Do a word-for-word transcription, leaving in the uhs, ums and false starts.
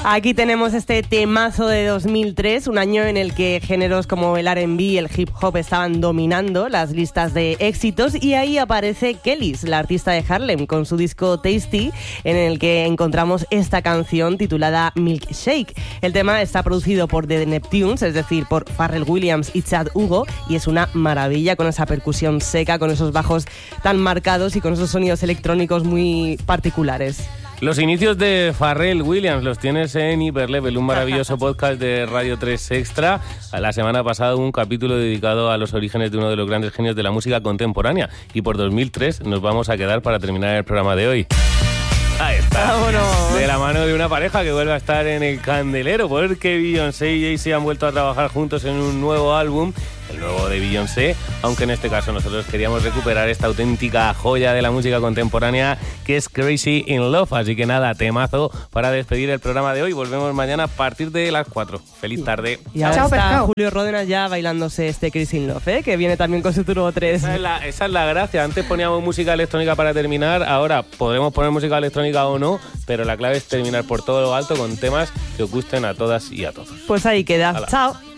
Aquí tenemos este temazo de dos mil tres, un año en el que géneros como el R and B y el hip hop estaban dominando las listas de éxitos, y ahí aparece Kelis, la artista de Harlem, con su disco Tasty, en el que encontramos esta canción titulada Milkshake. El tema está producido por The Neptunes, es decir, por Pharrell Williams y Chad Hugo, y es una maravilla con esa percusión seca, con esos bajos tan marcados y con esos sonidos electrónicos muy particulares. Los inicios de Pharrell Williams los tienes en Hyperlevel, un maravilloso podcast de Radio tres Extra. La semana pasada hubo un capítulo dedicado a los orígenes de uno de los grandes genios de la música contemporánea, y por dos mil tres nos vamos a quedar para terminar el programa de hoy. Ahí está. Vámonos. De la mano de una pareja que vuelve a estar en el candelero, porque Beyoncé y Jay-Z han vuelto a trabajar juntos en un nuevo álbum, el nuevo de Beyoncé, aunque en este caso nosotros queríamos recuperar esta auténtica joya de la música contemporánea que es Crazy in Love. Así que nada, temazo para despedir el programa de hoy. Volvemos mañana a partir de las cuatro. Feliz tarde. Y ahora Chao, está perfecto. Julio Ródenas ya bailándose este Crazy in Love, ¿eh? Que viene también con su Turbo tres. Esa es, la, esa es la gracia. Antes poníamos música electrónica para terminar, ahora podremos poner música electrónica o no, pero la clave es terminar por todo lo alto con temas que os gusten a todas y a todos. Pues ahí queda. Hala. Chao.